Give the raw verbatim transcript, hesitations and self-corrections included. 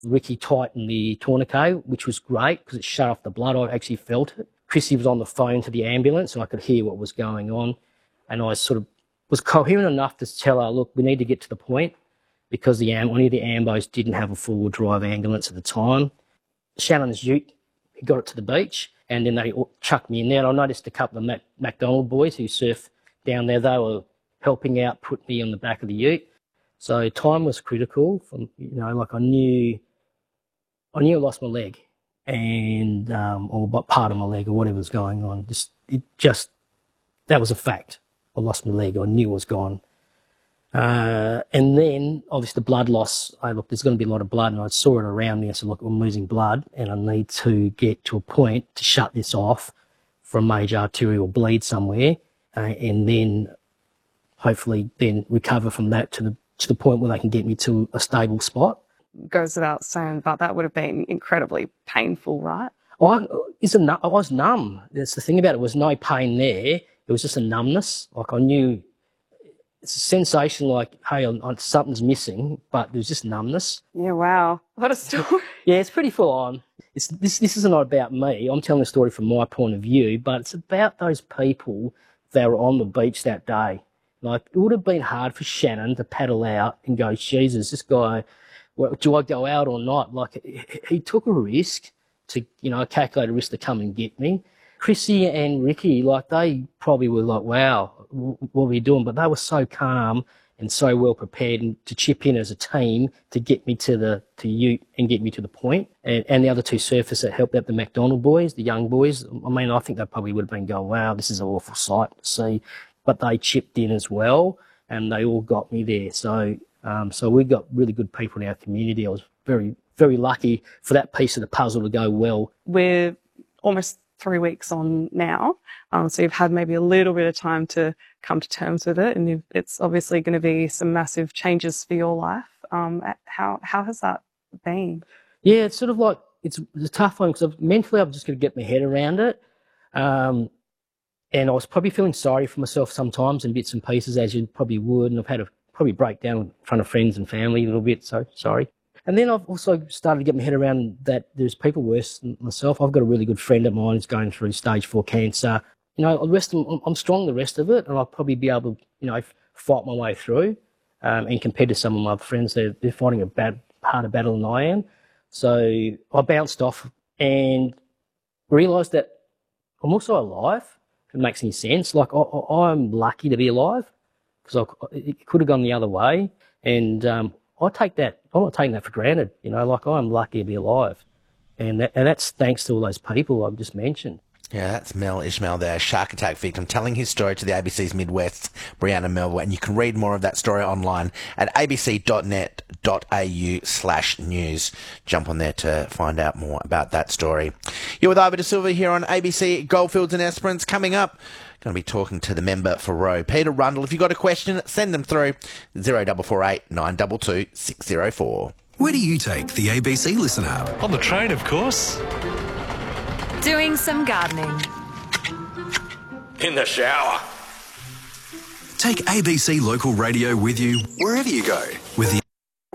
Ricky tightened the tourniquet, which was great because it shut off the blood. I actually felt it. Chrissy was on the phone to the ambulance and I could hear what was going on. And I sort of was coherent enough to tell her, look, we need to get to the point because the am- one of the ambos didn't have a four-wheel drive ambulance at the time. Shannon's ute, he got it to the beach and then they chucked me in there. And I noticed a couple of Mac- McDonald boys who surf down there. They were helping out, put me on the back of the ute. So time was critical. From, you know, like I knew, I knew I lost my leg and, um, or part of my leg or whatever was going on. Just, it just, that was a fact. I lost my leg. I knew it was gone. Uh, and then obviously the blood loss. I looked, there's going to be a lot of blood and I saw it around me. I said, look, I'm losing blood and I need to get to a point to shut this off from major arterial bleed somewhere. Uh, and then hopefully then recover from that to the, to the point where they can get me to a stable spot. Goes without saying, but that would have been incredibly painful, right? I, it's a, I was numb. That's the thing about it. There was no pain there. It was just a numbness. Like I knew, it's a sensation like, hey, I'm, I'm, something's missing, but there's just numbness. Yeah, wow. What a story. Yeah, it's pretty full on. It's, this, this is not about me. I'm telling the story from my point of view, but it's about those people that were on the beach that day. Like, it would have been hard for Shannon to paddle out and go, Jesus, this guy, well, do I go out or not? Like, he, he took a risk to, you know, calculate a risk to come and get me. Chrissy and Ricky, like, they probably were like, wow, what are we doing? But they were so calm and so well prepared and to chip in as a team to get me to the to Ute and get me to the point. And, and the other two surfers that helped out, the McDonald boys, the young boys, I mean, I think they probably would have been going, wow, this is an awful sight to see. But they chipped in as well and they all got me there. So, um, so we got really good people in our community. I was very, very lucky for that piece of the puzzle to go well. We're almost three weeks on now, um, so you've had maybe a little bit of time to come to terms with it, and you've, it's obviously going to be some massive changes for your life. Um, how how has that been? Yeah, it's sort of like it's, it's a tough one because mentally I'm just going to get my head around it, um, and I was probably feeling sorry for myself sometimes in bits and pieces, as you probably would, and I've had a probably breakdown in front of friends and family a little bit. So sorry. And then I've also started to get my head around that there's people worse than myself. I've got a really good friend of mine who's going through stage four cancer. You know, the rest of them, I'm strong the rest of it, and I'll probably be able to, you know, fight my way through. Um, and compared to some of my friends, they're, they're fighting a bad, harder battle than I am. So I bounced off and realised that I'm also alive, if it makes any sense. Like, I, I, I'm lucky to be alive because it could have gone the other way. And um, I take that, I'm not taking that for granted, you know, like I'm lucky to be alive. And, that, and that's thanks to all those people I've just mentioned. Yeah, that's Mel Ishmael there, shark attack victim, telling his story to the A B C's Midwest, Brianna Melville, and you can read more of that story online at abc.net.au slash news. Jump on there to find out more about that story. You're with Ivor De Silva here on A B C Goldfields and Esperance. Coming up, going to be talking to the member for Roe, Peter Rundle. If you've got a question, send them through zero four four eight nine two two six zero four. Where do you take the A B C Listen app? On the train, of course. Doing some gardening. In the shower. Take A B C Local Radio with you wherever you go with the